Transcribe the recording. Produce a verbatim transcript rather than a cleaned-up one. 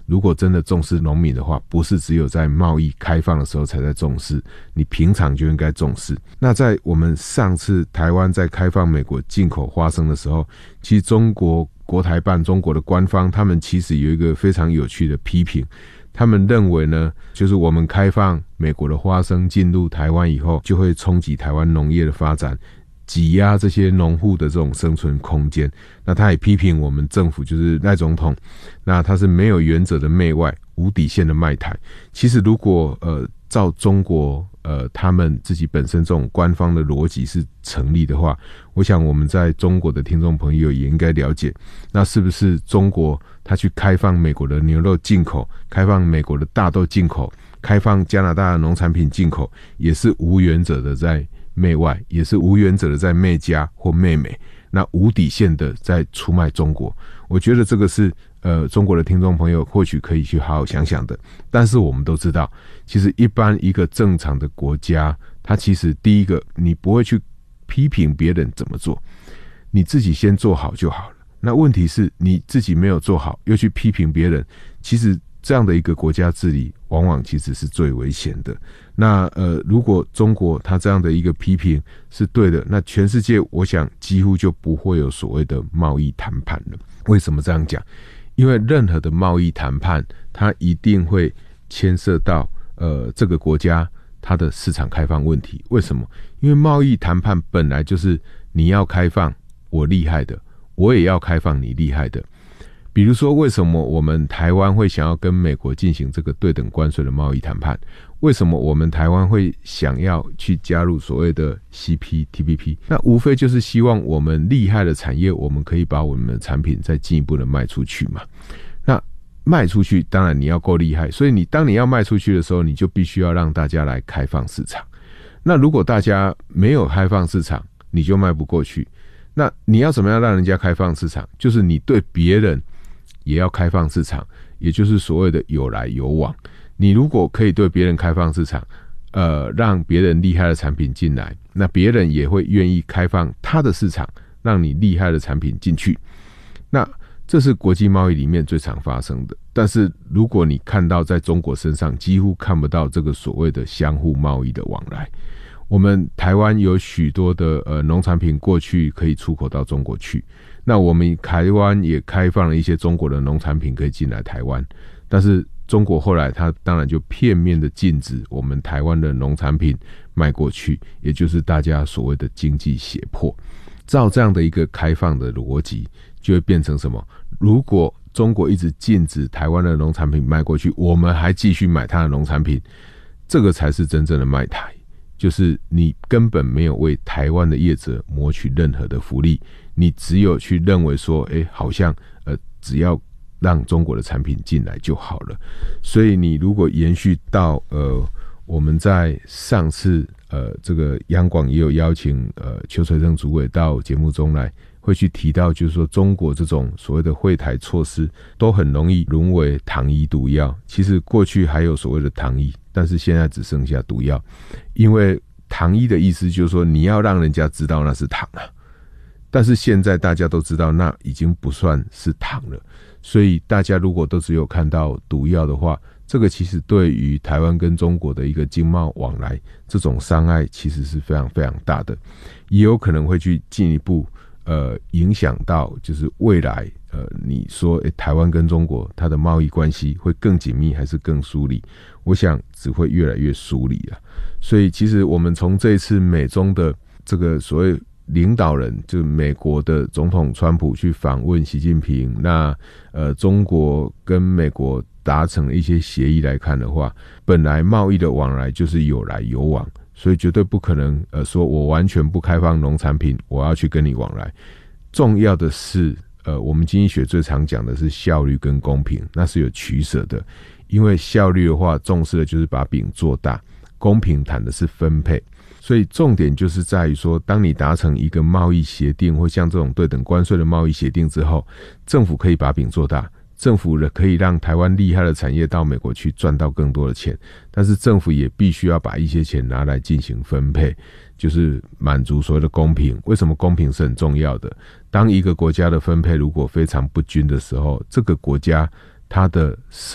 如果真的重视农民的话，不是只有在贸易开放的时候才在重视，你平常就应该重视。那在我们上次台湾在开放美国进口花生的时候，其实中国国台办中国的官方他们其实有一个非常有趣的批评，他们认为呢，就是我们开放美国的花生进入台湾以后，就会冲击台湾农业的发展，挤压这些农户的这种生存空间。那他也批评我们政府，就是赖总统，那他是没有原则的媚外，无底线的卖台。其实如果呃照中国呃他们自己本身这种官方的逻辑是成立的话，我想我们在中国的听众朋友也应该了解，那是不是中国他去开放美国的牛肉进口，开放美国的大豆进口，开放加拿大的农产品进口，也是无原则的在媚外，也是无原则的在媚家或媚美，那无底线的在出卖中国。我觉得这个是呃中国的听众朋友或许可以去好好想想的。但是我们都知道，其实一般一个正常的国家，它其实第一个你不会去批评别人怎么做，你自己先做好就好了。那问题是你自己没有做好，又去批评别人，其实这样的一个国家治理往往其实是最危险的。那呃，如果中国他这样的一个批评是对的，那全世界我想几乎就不会有所谓的贸易谈判了。为什么这样讲？因为任何的贸易谈判，它一定会牵涉到呃这个国家它的市场开放问题。为什么？因为贸易谈判本来就是你要开放我厉害的，我也要开放你厉害的。比如说，为什么我们台湾会想要跟美国进行这个对等关税的贸易谈判？为什么我们台湾会想要去加入所谓的 C P T P P？ 那无非就是希望我们厉害的产业，我们可以把我们的产品再进一步的卖出去嘛。那卖出去，当然你要够厉害，所以你当你要卖出去的时候，你就必须要让大家来开放市场。那如果大家没有开放市场，你就卖不过去。那你要怎么样让人家开放市场？就是你对别人也要开放市场，也就是所谓的有来有往。你如果可以对别人开放市场，呃，让别人厉害的产品进来，那别人也会愿意开放他的市场，让你厉害的产品进去。那这是国际贸易里面最常发生的。但是如果你看到在中国身上几乎看不到这个所谓的相互贸易的往来。我们台湾有许多的呃农产品过去可以出口到中国去，那我们台湾也开放了一些中国的农产品可以进来台湾，但是中国后来它当然就片面的禁止我们台湾的农产品卖过去，也就是大家所谓的经济胁迫。照这样的一个开放的逻辑，就会变成什么？如果中国一直禁止台湾的农产品卖过去，我们还继续买它的农产品，这个才是真正的卖台。就是你根本没有为台湾的业者谋取任何的福利，你只有去认为说，哎，好像呃，只要让中国的产品进来就好了。所以你如果延续到呃，我们在上次呃，这个央广也有邀请呃邱垂正主委到节目中来，会去提到，就是说中国这种所谓的惠台措施都很容易沦为糖衣毒药。其实过去还有所谓的糖衣，但是现在只剩下毒药。因为糖衣的意思就是说你要让人家知道那是糖啊，但是现在大家都知道那已经不算是糖了。所以大家如果都只有看到毒药的话，这个其实对于台湾跟中国的一个经贸往来这种伤害其实是非常非常大的，也有可能会去进一步呃影响到就是未来呃你说诶台湾跟中国它的贸易关系会更紧密还是更疏离？我想只会越来越疏离了。所以其实我们从这一次美中的这个所谓领导人，就是美国的总统川普去访问习近平，那呃中国跟美国达成了一些协议来看的话，本来贸易的往来就是有来有往，所以绝对不可能呃说我完全不开放农产品，我要去跟你往来。重要的是呃我们经济学最常讲的是效率跟公平，那是有取舍的。因为效率的话重视的就是把饼做大，公平谈的是分配。所以重点就是在于说，当你达成一个贸易协定或像这种对等关税的贸易协定之后，政府可以把饼做大，政府可以让台湾厉害的产业到美国去赚到更多的钱，但是政府也必须要把一些钱拿来进行分配，就是满足所谓的公平。为什么公平是很重要的？当一个国家的分配如果非常不均的时候，这个国家它的